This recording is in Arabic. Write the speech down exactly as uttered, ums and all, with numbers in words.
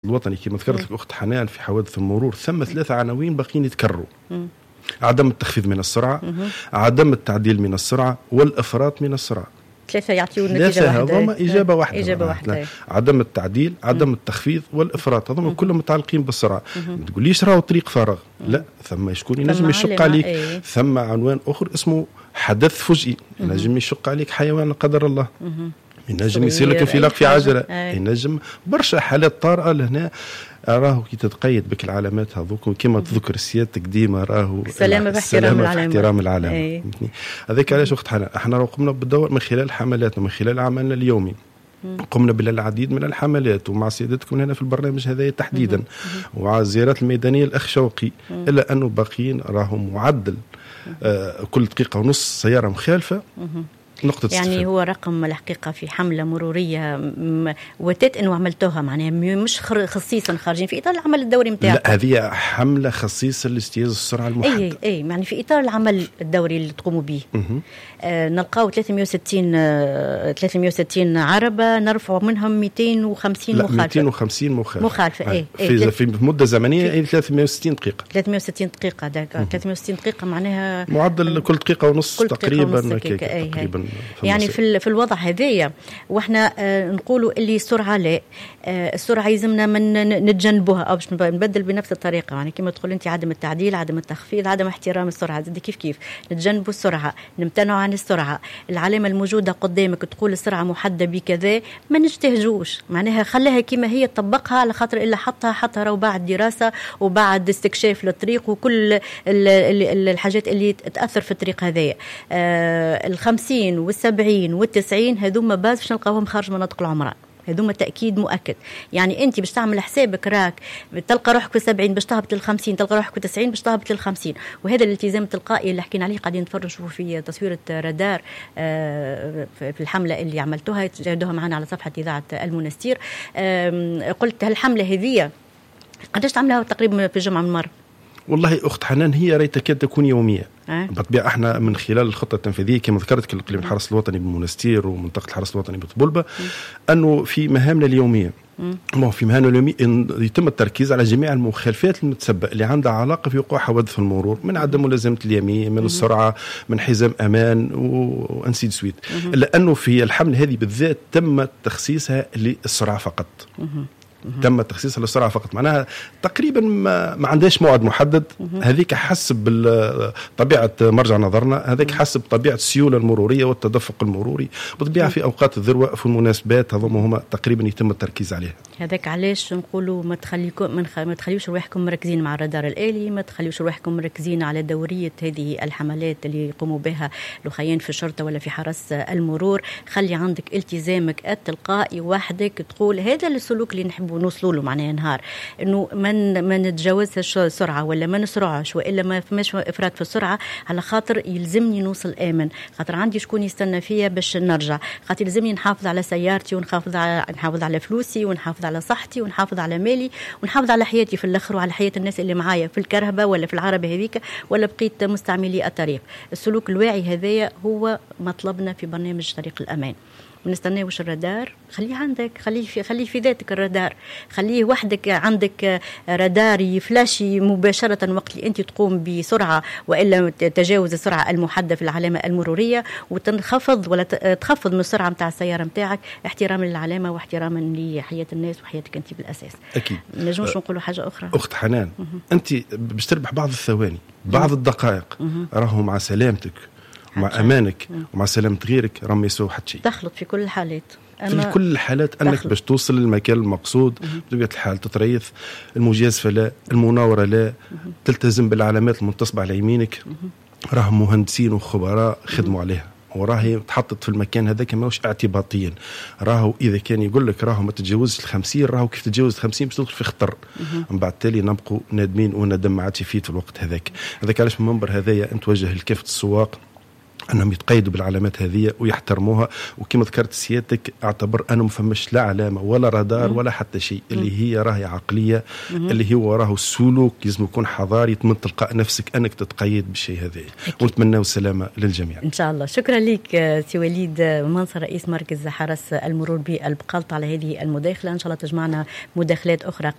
الوطني كما ذكرت لك أخت حنان في حوادث المرور ثم ثلاثة عناوين باقيين يتكرروا: عدم التخفيض من السرعة، عدم التعديل من السرعة، والإفراط من السرعة. ثلاثة يعطيون نتيجة واحدة. هذوما إجابة واحدة. إجابة واحدة. عدم التعديل، عدم التخفيض، والإفراط، هذوما كلهم متعلقين بالسرعة. ما تقوليش راهو طريق فارغ، لا، ثم شكون ينجم يشق عليك. ايه. ثم عنوان آخر اسمه حدث فجئي، ينجم يشق عليك حيوان لا قدر الله، ينجم يصير لك انفلاق في عجلة، ينجم برشا حالات طارئة لهنا. راهو كي تتقيد بك العلامات هذوك كما تذكر سيادتك ديما راهو السلامة باحترام العلامة، احترام العلامة. هذاك علاش وقت حنا احنا قمنا بالدور من خلال حملاتنا، من خلال عملنا اليومي. قمنا بالعديد من الحملات ومع سيادتكم هنا في البرنامج هذا تحديدا ومع الزيارات الميدانية الأخ شوقي، إلا أنه باقيين راهو معدل آه كل دقيقة ونص سيارة مخالفة نقطة يعني استفاد. هو رقم الحقيقة في حملة مرورية وتت أنه عملتوها معناها مش خصيصا خارجين في إطار العمل الدوري متاعكم. لا، هذه حملة خصيصة لاجتياز السرعة المحددة. أي أي يعني في إطار العمل الدوري اللي تقوموا به. آه نلقاو ثلاثمئة وستين آه ثلاثمئة وستين عربة، نرفع منهم مئتين وخمسين لا مخالفة. مئتين وخمسين مخالفة. مخالفة أي في, في مدة زمنية أي ثلاثمئة وستين دقيقة. ثلاثمئة وستين دقيقة داك ثلاثمئة وستين دقيقة معناها معدل كل دقيقة ونص كل تقريبا. دقيقة تقريبا يعني في في الوضع هذايا واحنا آه نقولوا اللي السرعه لا آه السرعه يلزمنا من نتجنبوها او باش نبدل بنفس الطريقه، يعني كما تقول انت عدم التعديل، عدم التخفيض، عدم احترام السرعه، زي كيف كيف نتجنبوا السرعه، نمتنعوا عن السرعه. العلامه الموجوده قدامك تقول السرعه محدده بكذا ما نجتهجوش، معناها خليها كما هي، طبقها على خاطر الا حطها حطها راهو بعد دراسه وبعد استكشاف للطريق وكل ال ال الحاجات اللي تاثر في الطريق هذايا. آه الخمسين والسبعين والتسعين هذوما باز باش نلقاوهم خارج مناطق العمران، هذوما تأكيد مؤكد. يعني أنت باش تعمل حسابك راك تلقى روحك في السبعين باش تهبط للخمسين، تلقى روحك في التسعين باش تهبط للخمسين، وهذا الالتزام التلقائي اللي حكينا عليه قاعدين نتفرجوا في تصويرة رادار في الحملة اللي عملتوها تجدوها معنا على صفحة إذاعة المنستير. قلت هالحملة هذه قداش تعملها تقريبا في الجمعة من مرة؟ والله أخت حنان هي رأي تكاد تكون يومية. أه؟ بالطبيعة احنا من خلال الخطة التنفيذية كما ذكرت الإقليم الحرس الوطني بالمنستير ومنطقة الحرس الوطني بطبولبة أنه في مهامنا اليومية ما في مهامنا اليومية يتم التركيز على جميع المخالفات المتسببة اللي عندها علاقة في وقوع حوادث المرور، من عدم ملازمة اليمين، من السرعة، من حزام أمان وأنسيد سويت. إلا أنه في الحملة هذه بالذات تم تخصيصها للسرعة فقط. تم تخصيصها للسرعة فقط، معناها تقريبا ما, ما عندهاش موعد محدد. هذيك حسب طبيعة مرجع نظرنا، هذيك حسب طبيعة السيولة المرورية والتدفق المروري، بطبيعة في أوقات الذروة في المناسبات هذوما هما تقريبا يتم التركيز عليها. هذاك علاش نقولوا ما تخليكم من خ... ما تخليوش رواحكم مركزين مع الرادار الآلي، ما تخليوش رواحكم مركزين على دورية هذه الحملات اللي يقوموا بها الأخيان في الشرطة ولا في حرس المرور. خلي عندك التزامك التلقائي وحدك، تقول هذا السلوك اللي نحب ونوصلوا له معناه نهار انه من ما نتجاوزش السرعه ولا ما نسرعش والا ما فماش افراط في السرعه، على خاطر يلزمني نوصل امن، خاطر عندي شكون يستنى فيا باش نرجع، خاطر يلزمني نحافظ على سيارتي ونحافظ على نحافظ على فلوسي ونحافظ على صحتي ونحافظ على مالي ونحافظ على حياتي في الاخر وعلى حياه الناس اللي معايا في الكرهبه ولا في العربه هذيك ولا بقيت مستعملي الطريق. السلوك الواعي هذايا هو مطلبنا في برنامج طريق الامان. ما نستناوش الرادار، خليه عندك، خليه في خليه في ذاتك الرادار، خليه وحدك عندك رادار يفلاشي مباشرة وقت اللي أنت تقوم بسرعة وإلا تجاوز السرعة المحددة في العلامة المرورية، وتنخفض ولا تخفض من السرعة متاع السيارة متاعك احتراما للعلامة واحتراما لحياة الناس وحياتك أنت بالأساس. أكيد. نجمش نقولوا حاجة أخرى. أخت حنان، أنت باش تربح بعض الثواني، بعض الدقائق، راهو مع سلامتك ومع أمانك ومع سلامة غيرك راه ما يسوي حتى شيء. تخلط في كل الحالات. في كل الحالات أنك باش توصل للمكان المقصود بطبيعة الحال تتريث، المجازفة لا، المناورة لا، تلتزم بالعلامات المنتصبة على يمينك. راه مهندسين وخبراء خدموا عليها وراهي تحطت في المكان هذاك ماهوش اعتباطيا. راهو اذا كان يقول لك راهو ما تتجاوزش الخمسين، راهو كيف تتجاوز الخمسين باش تدخل في خطر، من بعد تالي نبقوا نادمين وندم ما عادش فيه في الوقت هذاك. هذاك علاش من المنبر هذايا نتوجه لكافة السواق أنهم يتقيدوا بالعلامات هذه ويحترموها، وكما ذكرت سيادتك اعتبر أنه ما فماش لا علامة ولا رادار ولا حتى شيء، اللي هي راهي عقلية، اللي هو راه السلوك لازم يكون حضاري من تلقاء نفسك أنك تتقيد بالشيء هذا. ونتمنى السلامة للجميع إن شاء الله. شكرا لك سي وليد منصر رئيس مركز حرس المرور بالبقالط على هذه المداخلة. إن شاء الله تجمعنا مداخلات أخرى